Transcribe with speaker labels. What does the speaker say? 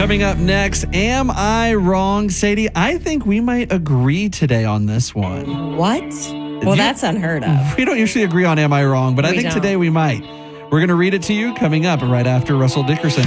Speaker 1: Coming up next, am I wrong, Sadie? I think we might agree today on this one.
Speaker 2: What? Well, that's unheard of.
Speaker 1: We don't usually agree on am I wrong, but I think
Speaker 2: don't.
Speaker 1: today we might. We're going to read it to you coming up right after Russell Dickerson.